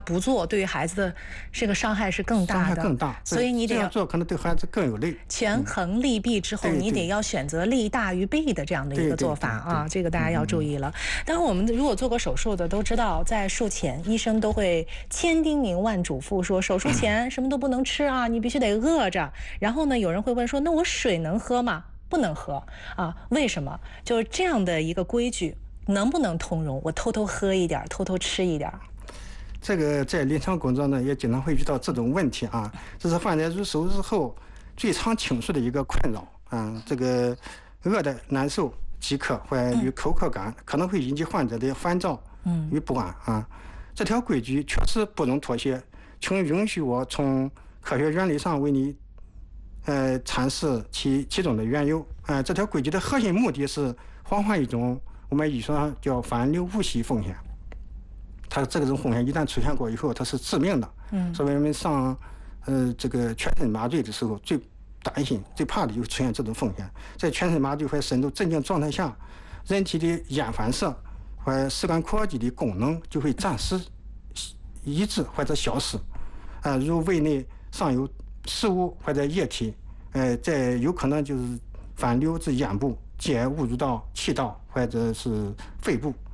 不做对于孩子的这个伤害是更大的， 伤害更大， 所以你得这样做可能对孩子更有利。 权衡利弊之后，你得要选择利大于弊的这样的一个做法啊，这个大家要注意了。当然，我们如果做过手术的都知道，在术前医生都会千叮咛万嘱咐说，手术前什么都不能吃啊，你必须得饿着。然后呢，有人会问说，那我水能喝吗？不能喝啊，为什么？就是这样的一个规矩，能不能通融？我偷偷喝一点，偷偷吃一点。 这个在临床工作呢，也经常会遇到这种问题啊。这是患者入手术后最常倾诉的一个困扰啊。这个饿的难受、饥渴或与口渴感，可能会引起患者的烦躁与不安啊。这条规矩确实不容妥协，请允许我从科学原理上为你阐释其中的缘由。这条规矩的核心目的是防范一种我们医学上叫反流误吸风险。它这种风险一旦出现过以后，它是致命的。所以我们上这个全身麻醉的时候，最担心、最怕的就出现这种风险。在全身麻醉或深度镇静状态下，人体的咽反射或食管括约肌的功能就会暂时抑制或者消失。如胃内尚有食物或者液体，在有可能就是反流至咽部，进而误入到气道或者是肺部。